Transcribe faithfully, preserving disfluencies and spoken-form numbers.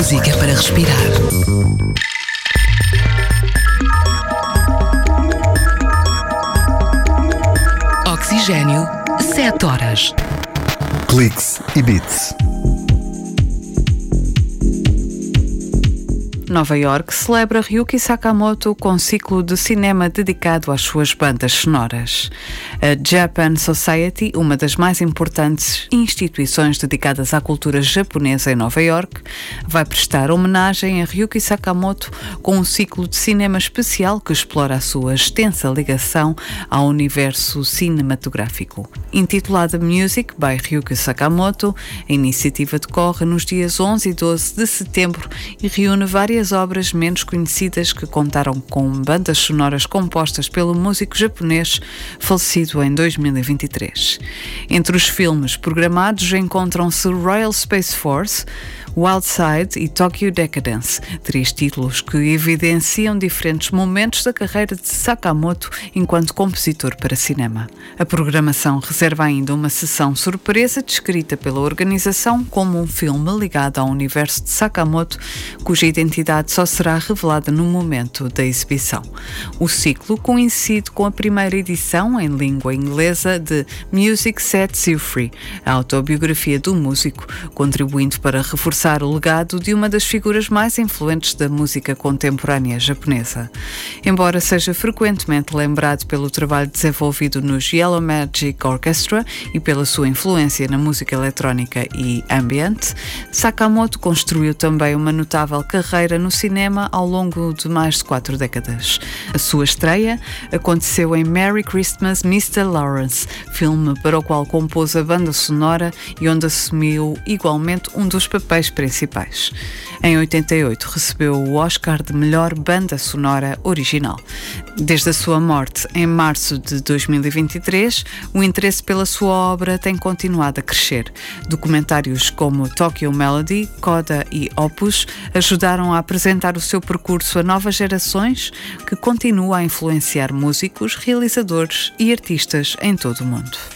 Música para respirar. Oxigênio, sete horas. Cliques e Beats. Nova York celebra Ryuki Sakamoto com um ciclo de cinema dedicado às suas bandas sonoras. A Japan Society, uma das mais importantes instituições dedicadas à cultura japonesa em Nova York, vai prestar homenagem a Ryuki Sakamoto com um ciclo de cinema especial que explora a sua extensa ligação ao universo cinematográfico. Intitulada Music by Ryuki Sakamoto, a iniciativa decorre nos dias onze e doze de setembro e reúne várias obras menos conhecidas que contaram com bandas sonoras compostas pelo músico japonês falecido em dois mil e vinte e três. Entre os filmes programados encontram-se Royal Space Force, Wild Side e Tokyo Decadence, três títulos que evidenciam diferentes momentos da carreira de Sakamoto enquanto compositor para cinema. A programação reserva ainda uma sessão surpresa descrita pela organização como um filme ligado ao universo de Sakamoto, cuja identidade só será revelada no momento da exibição. O ciclo coincide com a primeira edição em língua inglesa de Music Sets You Free, a autobiografia do músico, contribuindo para reforçar o legado de uma das figuras mais influentes da música contemporânea japonesa. Embora seja frequentemente lembrado pelo trabalho desenvolvido nos Yellow Magic Orchestra e pela sua influência na música eletrónica e ambient, Sakamoto construiu também uma notável carreira no cinema ao longo de mais de quatro décadas. A sua estreia aconteceu em Merry Christmas, mister Lawrence, filme para o qual compôs a banda sonora e onde assumiu igualmente um dos papéis principais. Em oitenta e oito recebeu o Oscar de melhor banda sonora original. Desde a sua morte em março de dois mil e vinte e três, o interesse pela sua obra tem continuado a crescer. Documentários como Tokyo Melody, Coda e Opus ajudaram a apresentar o seu percurso a novas gerações, que continua a influenciar músicos, realizadores e artistas em todo o mundo.